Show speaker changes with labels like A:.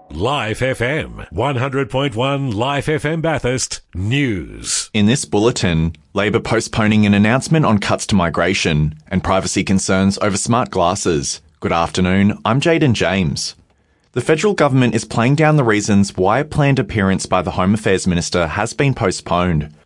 A: Life FM, 100.1 Life FM Bathurst News.
B: In this bulletin, Labor postponing an announcement on cuts to migration and privacy concerns over smart glasses. Good afternoon, I'm Jaden James. The federal government is playing down the reasons why a planned appearance by the Home Affairs Minister has been postponed.